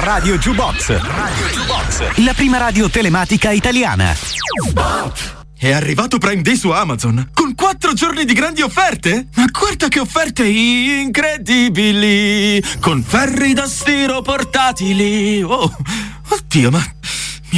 Radio Jukebox. La prima radio telematica italiana. È arrivato Prime Day su Amazon con 4 giorni di grandi offerte. Ma guarda che offerte incredibili, con ferri da stiro portatili. Oh, oddio, ma